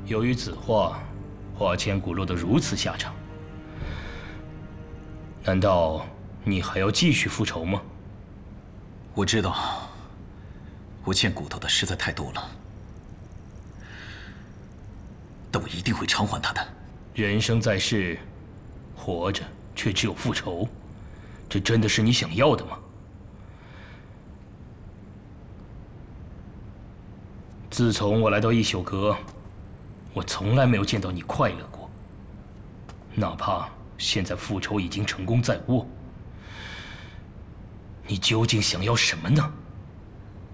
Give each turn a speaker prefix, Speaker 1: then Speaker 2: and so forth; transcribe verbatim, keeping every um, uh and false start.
Speaker 1: 由于此话，华千古落得如此下场，难道你还要继续复仇吗？
Speaker 2: 我知道，我欠骨头的实在太多了，但我一定会偿还他的。
Speaker 1: 人生在世，活着却只有复仇，这真的是你想要的吗？自从我来到一宿阁，我从来没有见到你快乐过。哪怕现在复仇已经成功在握，你究竟想要什么呢？